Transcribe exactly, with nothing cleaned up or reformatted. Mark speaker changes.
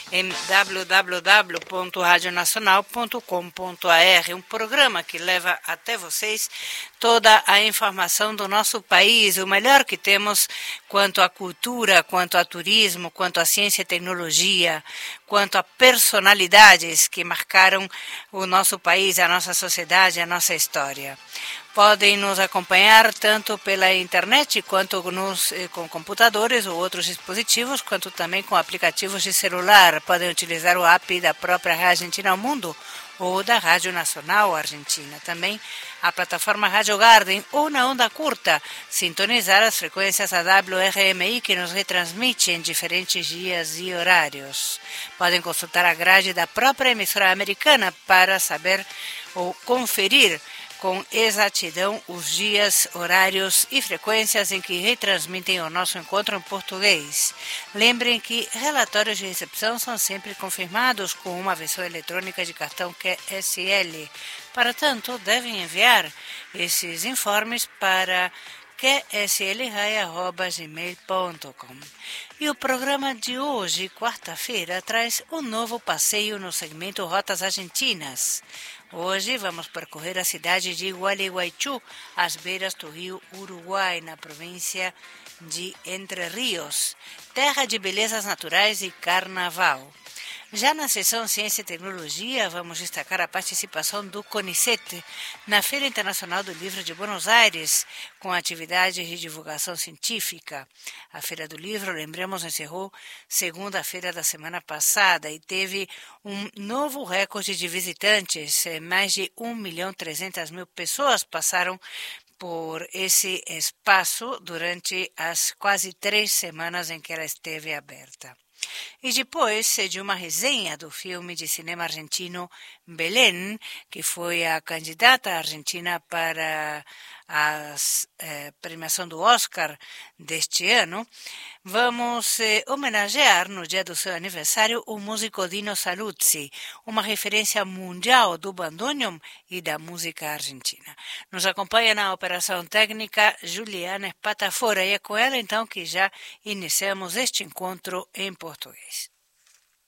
Speaker 1: em w w w ponto radio nacional ponto com ponto a r, um programa que leva até vocês toda a informação do nosso país, o melhor que temos quanto à cultura, quanto a turismo, quanto à ciência e tecnologia, quanto a personalidades que marcaram o nosso país, a nossa sociedade, a nossa história. Podem nos acompanhar tanto pela internet, quanto nos, com computadores ou outros dispositivos, quanto também com aplicativos de celular. Podem utilizar o app da própria Rádio Argentina ao Mundo ou da Rádio Nacional Argentina. Também a plataforma Rádio Garden ou na onda curta, sintonizar as frequências A W R M I que nos retransmite em diferentes dias e horários. Podem consultar a grade da própria emissora americana para saber ou conferir com exatidão os dias, horários e frequências em que retransmitem o nosso encontro em português. Lembrem que relatórios de recepção são sempre confirmados com uma versão eletrônica de cartão Q S L. Para tanto, devem enviar esses informes para q s l raia arroba gmail ponto com. E o programa de hoje, quarta-feira, traz um novo passeio no segmento Rotas Argentinas. Hoje vamos percorrer a cidade de Gualeguaychú, às beiras do rio Uruguai, na província de Entre Rios, terra de belezas naturais e carnaval. Já na seção Ciência e Tecnologia, vamos destacar a participação do CONICET na Feira Internacional do Livro de Buenos Aires, com atividades de divulgação científica. A Feira do Livro, lembramos, encerrou segunda-feira da semana passada e teve um novo recorde de visitantes. Mais de um milhão e trezentas mil pessoas passaram por esse espaço durante as quase três semanas em que ela esteve aberta. E depois de uma resenha do filme de cinema argentino Belén, que foi a candidata argentina para a eh, premiação do Oscar deste ano, vamos eh, homenagear no dia do seu aniversário o músico Dino Saluzzi, uma referência mundial do bandoneon e da música argentina. Nos acompanha na operação técnica Juliana Espatafora e é com ela então que já iniciamos este encontro em português.